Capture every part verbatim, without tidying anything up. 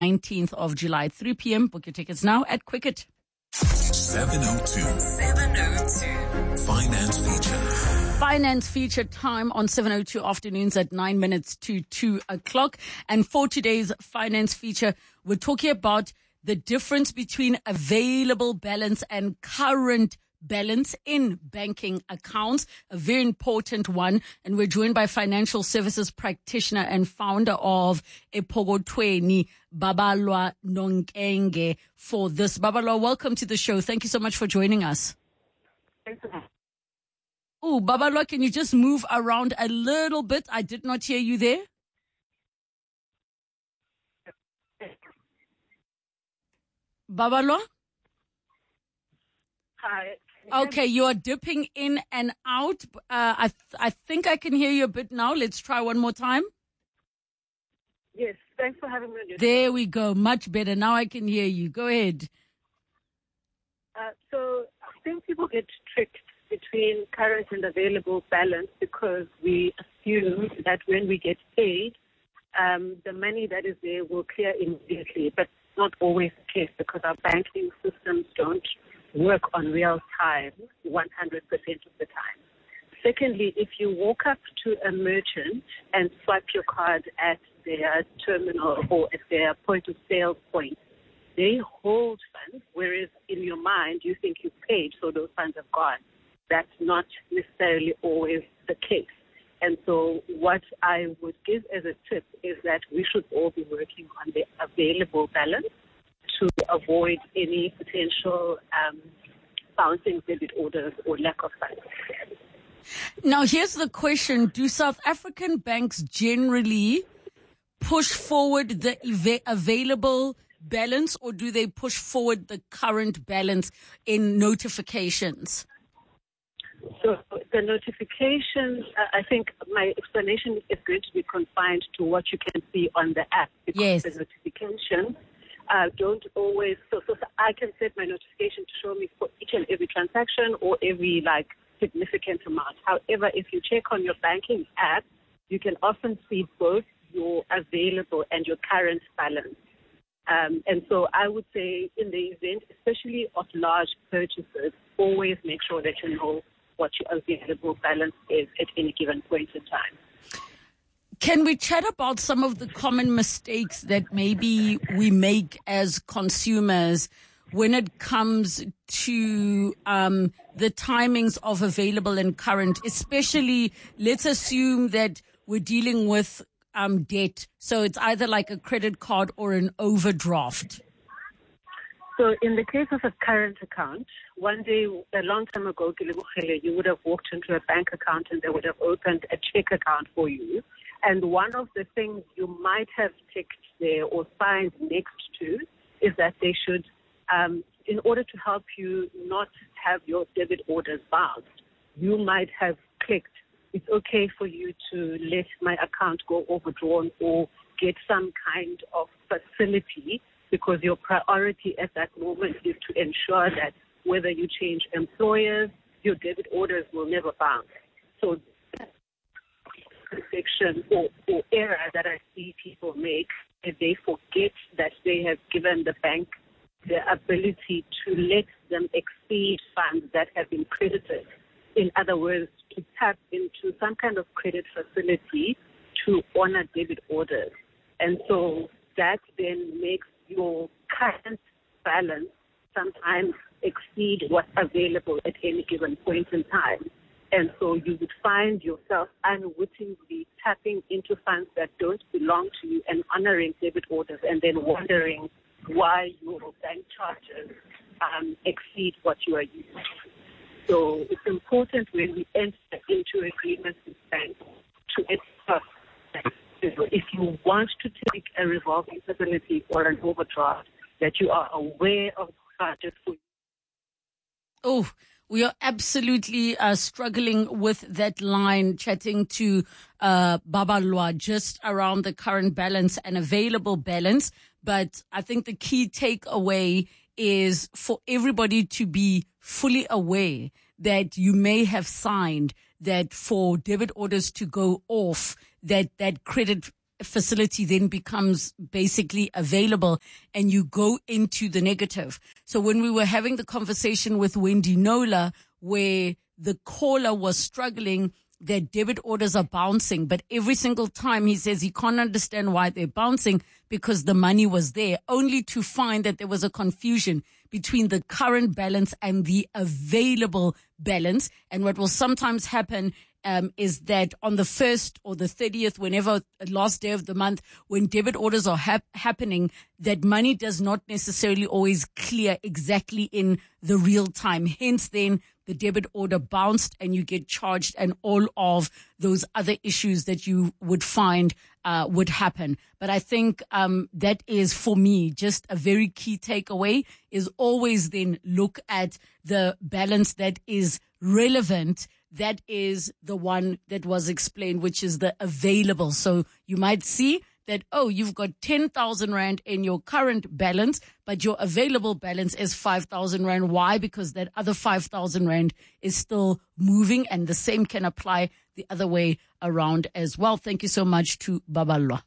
nineteenth of July, three p.m. Book your tickets now at Quicket. seven oh two. seven oh two. Finance Feature. Finance Feature time on seven oh two afternoons at nine minutes to two o'clock. And for today's Finance Feature, we're talking about the difference between available balance and current balance in banking accounts, a very important one. And we're joined by financial services practitioner and founder of Epokotweni, Babalwa Nonkenge, for this. Babalwa, welcome to the show. Thank you so much for joining us. Thanks for having me. Oh, Babalwa, can you just move around a little bit? I did not hear you there. Babalwa? Hi. Okay, you are dipping in and out. Uh, I th- I think I can hear you a bit now. Let's try one more time. Yes, thanks for having me on your There show. we go. Much better. Now I can hear you. Go ahead. Uh, so I think people get tricked between current and available balance because we assume that when we get paid, um, the money that is there will clear immediately. But it's not always the case because our banking systems don't work on real time one hundred percent of the time. Secondly, if you walk up to a merchant and swipe your card at their terminal or at their point of sale point, they hold funds, whereas in your mind you think you paid, so those funds have gone. That's not necessarily always the case. And so what I would give as a tip is that we should all be working on the available balance to avoid any potential um, bouncing debit orders or lack of funds. Now, here's the question. Do South African banks generally push forward the eva- available balance, or do they push forward the current balance in notifications? So the notifications, uh, I think my explanation is going to be confined to what you can see on the app. Because Yes. the notifications uh, don't always, so, so I can set my notification to show me for each and every transaction or every like significant amount. However, if you check on your banking app, you can often see both your available and your current balance. Um, and so I would say in the event, especially of large purchases, always make sure that you know what your available balance is at any given point in time. Can we chat about some of the common mistakes that maybe we make as consumers when it comes to um, the timings of available and current, especially let's assume that we're dealing with um, debt. So it's either like a credit card or an overdraft. So in the case of a current account, one day, a long time ago, you would have walked into a bank account and they would have opened a check account for you. And one of the things you might have ticked there or signed next to is that they should, um, in order to help you not have your debit orders bounced, you might have clicked, it's okay for you to let my account go overdrawn or get some kind of facility, because your priority at that moment is to ensure that whether you change employers, your debit orders will never bounce. So section or, or error that I see people make is they forget that they have given the bank the ability to let them exceed funds that have been credited. In other words, to tap into some kind of credit facility to honor debit orders. And so that then makes your current balance sometimes exceed what's available at any given point in time. And so you would find yourself unwittingly tapping into funds that don't belong to you and honoring debit orders and then wondering why your bank charges um, exceed what you are using. So it's important when we enter into agreements with banks to ensure that if you want to take a revolving facility or an overdraft, that you are aware of charges for you. Oh, we are absolutely uh, struggling with that line, chatting to uh, Babalwa just around the current balance and available balance. But I think the key takeaway is for everybody to be fully aware that you may have signed that for debit orders to go off, that that credit facility then becomes basically available and you go into the negative. So when we were having the conversation with Wendy Nola, where the caller was struggling, their debit orders are bouncing, but every single time he says he can't understand why they're bouncing because the money was there, only to find that there was a confusion between the current balance and the available balance. And what will sometimes happen um, is that on the first or the thirtieth, whenever last day of the month, when debit orders are hap- happening, that money does not necessarily always clear exactly in the real time. Hence then the debit order bounced and you get charged and all of those other issues that you would find uh, would happen. But I think um, that is, for me, just a very key takeaway, is always then look at the balance that is relevant. That is the one that was explained, which is the available. So you might see that, oh, you've got ten thousand rand in your current balance, but your available balance is five thousand rand. Why? Because that other five thousand rand is still moving, and the same can apply the other way around as well. Thank you so much to Babalwa.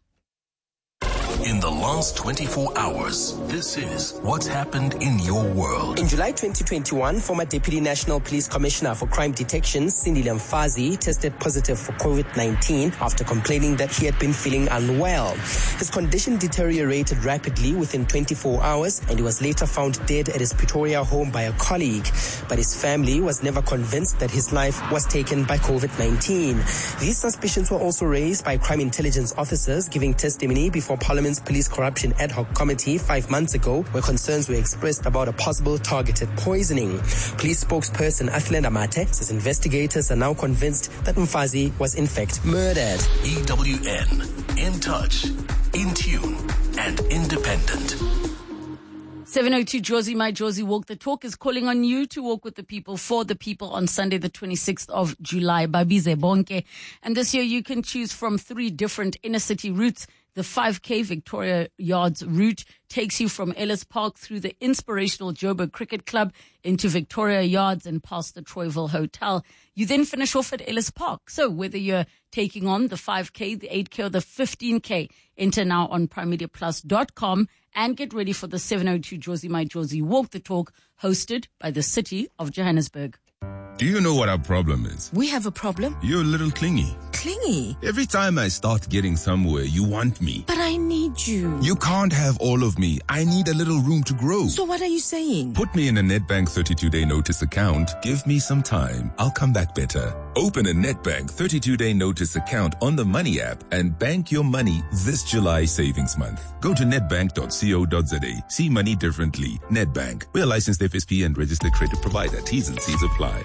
In the last twenty-four hours, this is what's happened in your world. In July twenty twenty-one, former Deputy National Police Commissioner for Crime Detection, Sindile Mfazi, tested positive for COVID nineteen after complaining that he had been feeling unwell. His condition deteriorated rapidly within twenty-four hours, and he was later found dead at his Pretoria home by a colleague. But his family was never convinced that his life was taken by COVID nineteen. These suspicions were also raised by crime intelligence officers giving testimony before Parliament's Police Corruption Ad Hoc Committee five months ago, where concerns were expressed about a possible targeted poisoning. Police spokesperson Athlenda Mate says investigators are now convinced that Mfazi was in fact murdered. E W N, in touch, in tune, and independent. seven oh two Josie, my Josie Walk the Talk is calling on you to walk with the people, for the people, on Sunday the twenty-sixth of July. Babize Bonke. And this year you can choose from three different inner city routes. The five K Victoria Yards route takes you from Ellis Park through the inspirational Joburg Cricket Club into Victoria Yards and past the Troyville Hotel. You then finish off at Ellis Park. So whether you're taking on the five K, the eight K, or the fifteen K, enter now on prime media plus dot com and get ready for the seven oh two Josie My Josie Walk the Talk, hosted by the City of Johannesburg. Do you know what our problem is? We have a problem. You're a little clingy. Clingy? Every time I start getting somewhere, you want me. But I need you. You can't have all of me. I need a little room to grow. So what are you saying? Put me in a Nedbank thirty-two day notice account. Give me some time. I'll come back better. Open a Nedbank thirty-two day notice account on the Money app and bank your money this July savings month. Go to nedbank dot co dot za. See money differently. Nedbank. We're a licensed F S P and registered credit provider. T's and C's apply.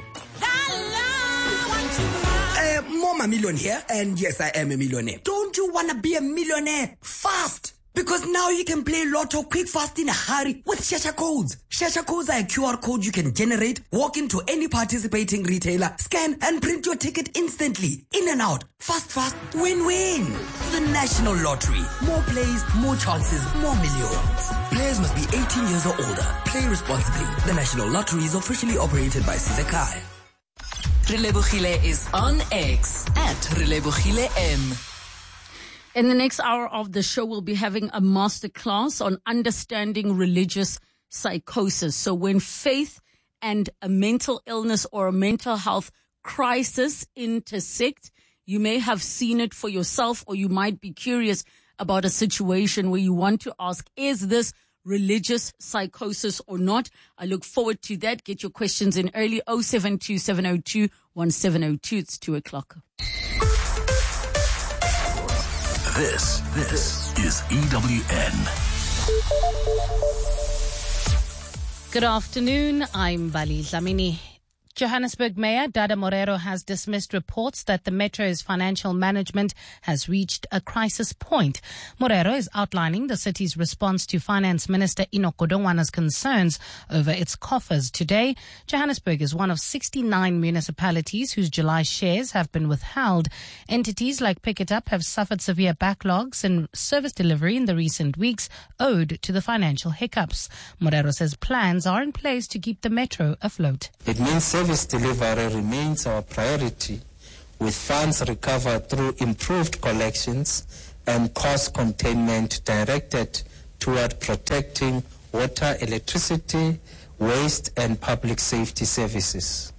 Uh, Mama Million here, and yes, I am a millionaire. Don't you want to be a millionaire fast? Because now you can play Lotto quick, fast, in a hurry with Shasha codes. Shasha codes are a Q R code you can generate, walk into any participating retailer, scan and print your ticket instantly. In and out. Fast, fast, win-win. The National Lottery. More plays, more chances, more millions. Players must be eighteen years or older. Play responsibly. The National Lottery is officially operated by Sizakai. Relebogile is on X at Relebogile M. In the next hour of the show, we'll be having a masterclass on understanding religious psychosis. So when faith and a mental illness or a mental health crisis intersect, you may have seen it for yourself, or you might be curious about a situation where you want to ask, is this religious psychosis or not? I look forward to that. Get your questions in early. oh seven two, seven oh two, one seven oh two. It's two o'clock. This, this is E W N. Good afternoon. I'm Bali Dlamini. Johannesburg Mayor Dada Morero has dismissed reports that the Metro's financial management has reached a crisis point. Morero is outlining the city's response to Finance Minister Enoch Godongwana's concerns over its coffers. Today, Johannesburg is one of sixty-nine municipalities whose July shares have been withheld. Entities like Pick It Up have suffered severe backlogs in service delivery in the recent weeks, owed to the financial hiccups. Morero says plans are in place to keep the Metro afloat. It means service delivery remains our priority, with funds recovered through improved collections and cost containment directed toward protecting water, electricity, waste and public safety services.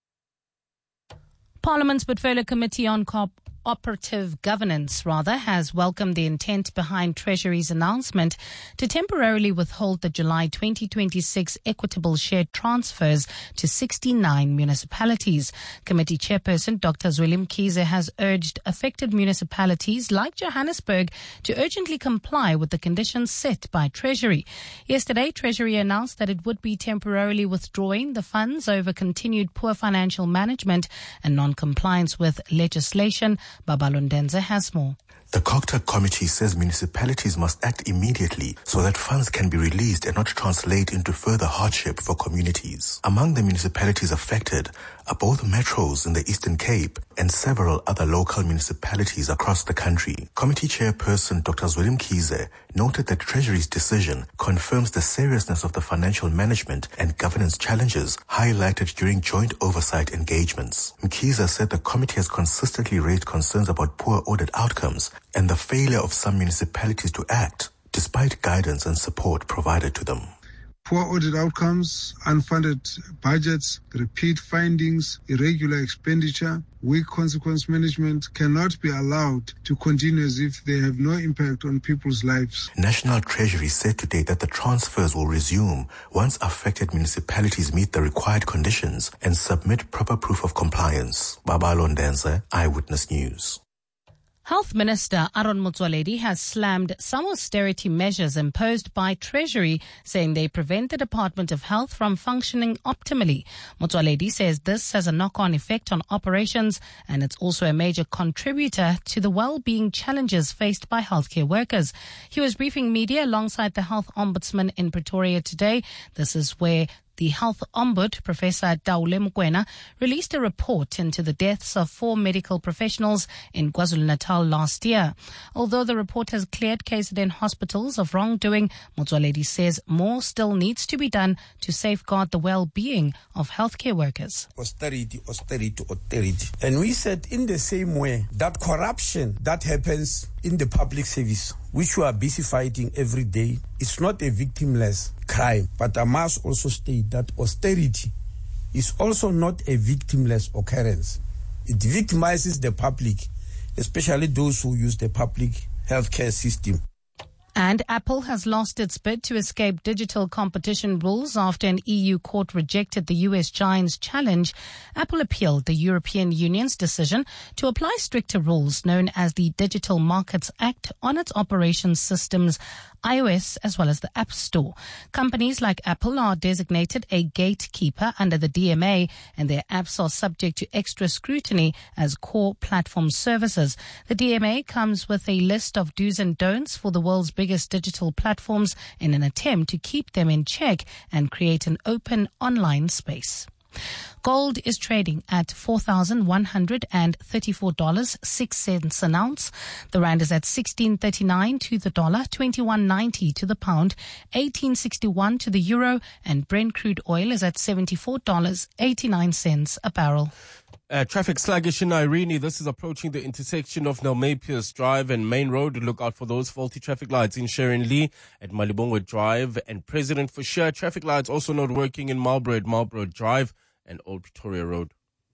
Parliament's Portfolio Committee on Co- Operative Governance, rather, has welcomed the intent behind Treasury's announcement to temporarily withhold the July twenty twenty-six equitable share transfers to sixty-nine municipalities. Committee Chairperson Doctor Zweli Mkhize has urged affected municipalities like Johannesburg to urgently comply with the conditions set by Treasury. Yesterday, Treasury announced that it would be temporarily withdrawing the funds over continued poor financial management and non-compliance with legislation. Babalo Ndenze has more. The COGTA committee says municipalities must act immediately so that funds can be released and not translate into further hardship for communities. Among the municipalities affected are both metros in the Eastern Cape and several other local municipalities across the country. Committee Chairperson Doctor Zweli Mkhize noted that Treasury's decision confirms the seriousness of the financial management and governance challenges highlighted during joint oversight engagements. Mkhize said the committee has consistently raised concerns about poor audit outcomes and the failure of some municipalities to act, despite guidance and support provided to them. Poor audit outcomes, unfunded budgets, repeat findings, irregular expenditure, weak consequence management cannot be allowed to continue as if they have no impact on people's lives. National Treasury said today that the transfers will resume once affected municipalities meet the required conditions and submit proper proof of compliance. Babalo Ndenze, Eyewitness News. Health Minister Aaron Motsoaledi has slammed some austerity measures imposed by Treasury, saying they prevent the Department of Health from functioning optimally. Motsoaledi says this has a knock-on effect on operations, and it's also a major contributor to the well-being challenges faced by healthcare workers. He was briefing media alongside the Health Ombudsman in Pretoria today. This is where the Health Ombud, Professor Taule Mokoena, released a report into the deaths of four medical professionals in KwaZulu-Natal last year. Although the report has cleared K Z N hospitals of wrongdoing, Motsoaledi says more still needs to be done to safeguard the well-being of healthcare workers. Austerity, austerity, austerity. And we said in the same way that corruption that happens in the public service, which we are busy fighting every day, it's not a victimless crime. But I must also state that austerity is also not a victimless occurrence. It victimizes the public, especially those who use the public healthcare system. And Apple has lost its bid to escape digital competition rules after an E U court rejected the U S giant's challenge. Apple appealed the European Union's decision to apply stricter rules known as the Digital Markets Act on its operating systems, iOS as well as the App Store. Companies like Apple are designated a gatekeeper under the D M A, and their apps are subject to extra scrutiny as core platform services. The D M A comes with a list of do's and don'ts for the world's biggest digital platforms in an attempt to keep them in check and create an open online space. Gold is trading at four thousand one hundred thirty-four dollars and six cents an ounce. The rand is at sixteen thirty-nine to the dollar, twenty-one ninety to the pound, eighteen sixty-one to the euro, and Brent crude oil is at seventy-four dollars and eighty-nine cents a barrel. Uh, traffic sluggish in Irene. This is approaching the intersection of Nelmapius Drive and Main Road. Look out for those faulty traffic lights in Sharon Lee at Malibongwe Drive and President for sure. Traffic lights also not working in Marlborough at Marlborough Drive and Old Pretoria Road.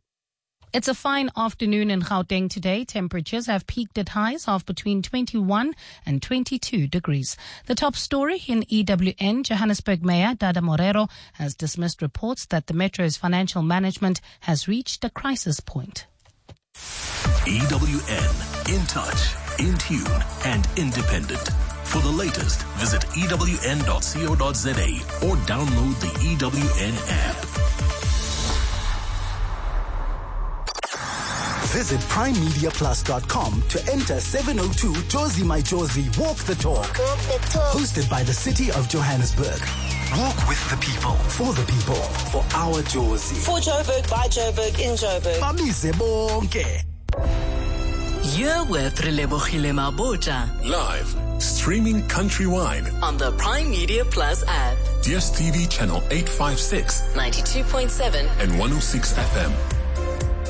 It's a fine afternoon in Gauteng today. Temperatures have peaked at highs of between twenty-one and twenty-two degrees. The top story in E W N, Johannesburg Mayor Dada Morero has dismissed reports that the Metro's financial management has reached a crisis point. E W N, in touch, in tune, and independent. For the latest, visit E W N dot co dot za or download the E W N app. Visit prime media plus dot com to enter seven oh two Jozi My Jozi Walk the Talk. Walk the Talk. Hosted by the City of Johannesburg. Walk with the people, for the people, for our Jozi. For Joburg, by Joburg, in Joburg. Bamise bonke. You're with Relebogile Mabota. Live, streaming countrywide. On the Prime Media Plus app. D S T V channel eight fifty-six. ninety-two point seven. And one oh six F M.